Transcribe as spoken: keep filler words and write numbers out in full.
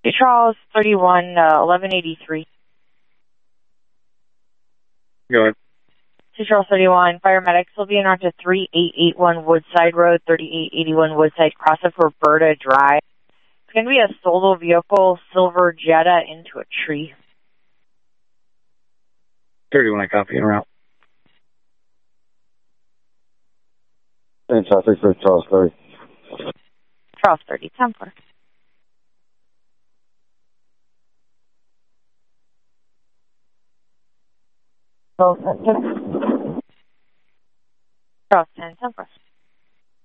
Charles thirty-one, uh, eleven eighty-three. Go ahead. Charles thirty-one, paramedics will be en route to thirty-eight eighty-one Woodside Road, thirty-eight eighty-one Woodside, cross of Roberta Drive. It's going to be a solo vehicle, silver Jetta, into a tree. thirty-one, I copy, en route. Fantastic for Charles thirty. Charles thirty, Templar. Charles ten, Templar.